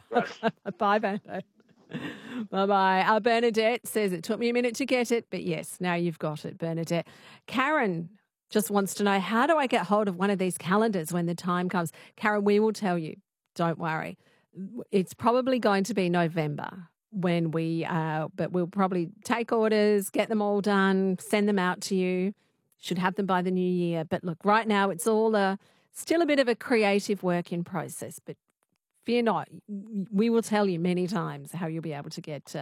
Bye, Bando. Bye-bye. Bernadette says it took me a minute to get it, but yes, now you've got it, Bernadette. Karen just wants to know, how do I get hold of one of these calendars when the time comes? Karen, we will tell you. Don't worry. It's probably going to be November when but we'll probably take orders, get them all done, send them out to you. Should have them by the new year. But look, right now it's all still a bit of a creative work in process, but fear not. We will tell you many times how you'll be able to get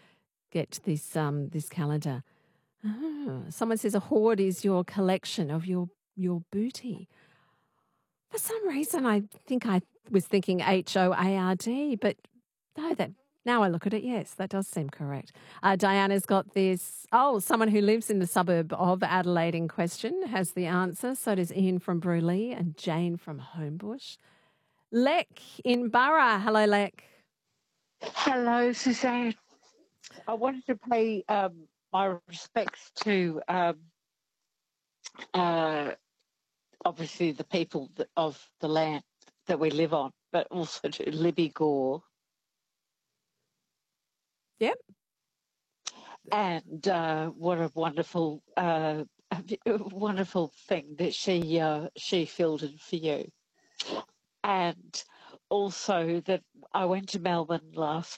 this calendar. Someone says a hoard is your collection of your booty. For some reason, I think I was thinking HOARD, but no, now I look at it, yes, that does seem correct. Diana's got this. Oh, someone who lives in the suburb of Adelaide in question has the answer. So does Ian from Bruley and Jane from Homebush. Lek in Borough. Hello, Lek. Hello, Suzanne. I wanted to pay my respects to obviously the people of the land that we live on, but also to Libby Gore. Yep. And what a wonderful thing that she fielded for you. And also that I went to Melbourne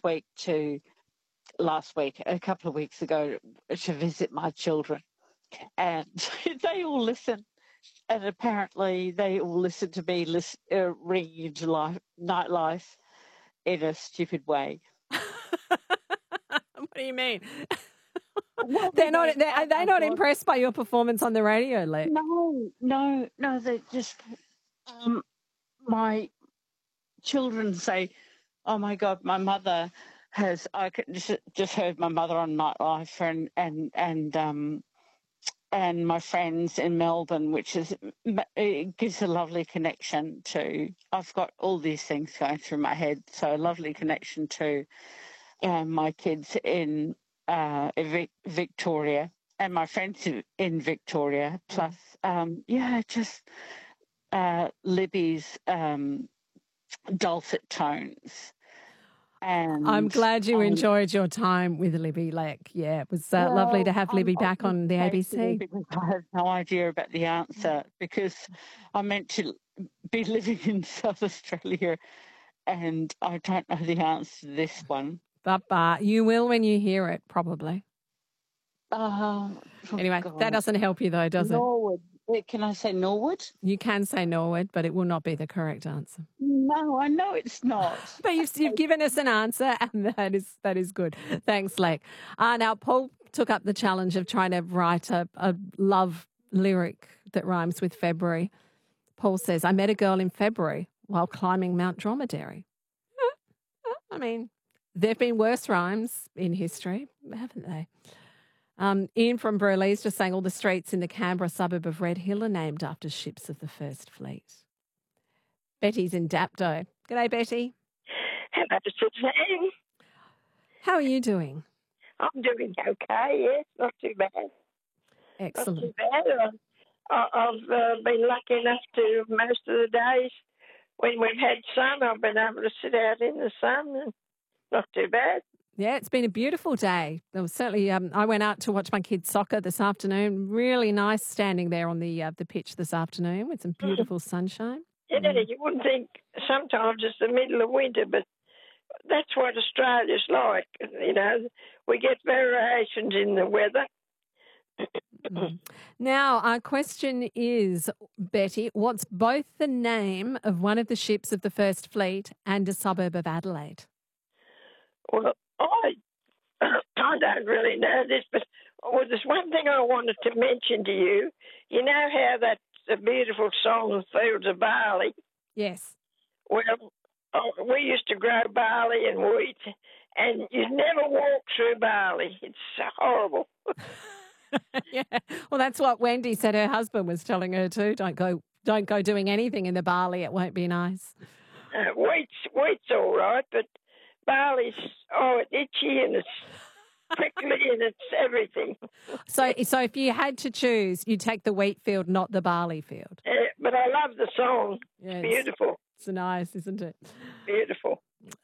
a couple of weeks ago, to visit my children, and they all listen. And apparently they all listen to me ringing into nightlife in a stupid way. What do you mean? Well, are they not impressed by your performance on the radio, Lek? No. They just my children say, "Oh my God, my mother has." I just heard my mother on Nightlife, and my friends in Melbourne, it gives a lovely connection to. I've got all these things going through my head, so a lovely connection to my kids in Victoria and my friends in Victoria. Plus, just Libby's dulcet tones. And I'm glad you enjoyed your time with Libby, Lek. Yeah, it was lovely to have Libby back on the ABC. Because I have no idea about the answer, because I meant to be living in South Australia and I don't know the answer to this one. But you will when you hear it, probably. Anyway, God. That doesn't help you though, does Norwood. Can I say Norwood? You can say Norwood, but it will not be the correct answer. No, I know it's not. But you've given us an answer, and that is good. Thanks, Lek. Now, Paul took up the challenge of trying to write a love lyric that rhymes with February. Paul says, I met a girl in February while climbing Mount Dromedary. I mean, there have been worse rhymes in history, haven't they? Ian from Burleigh's just saying all the streets in the Canberra suburb of Red Hill are named after ships of the First Fleet. Betty's in Dapto. G'day, Betty. Hello, Suzanne. How are you doing? I'm doing okay, yes, not too bad. Excellent. Not too bad. I've been lucky enough to, most of the days when we've had sun, I've been able to sit out in the sun, and not too bad. Yeah, it's been a beautiful day. There was certainly. I went out to watch my kids' soccer this afternoon. Really nice standing there on the pitch this afternoon with some beautiful sunshine. Yeah, you wouldn't think sometimes it's the middle of winter, but that's what Australia's like. You know, we get variations in the weather. Now, our question is, Betty, what's both the name of one of the ships of the First Fleet and a suburb of Adelaide? Well, I don't really know this, but there's one thing I wanted to mention to you. You know how that's a beautiful song, Fields of Barley? Yes. Well, we used to grow barley and wheat, and you never walk through barley. It's horrible. Yeah. Well, that's what Wendy said her husband was telling her too. Don't go doing anything in the barley. It won't be nice. Wheat's all right, but barley's it's itchy and it's prickly and it's everything. So if you had to choose, you'd take the wheat field, not the barley field. But I love the song. Yeah, it's beautiful. It's nice, isn't it? Beautiful.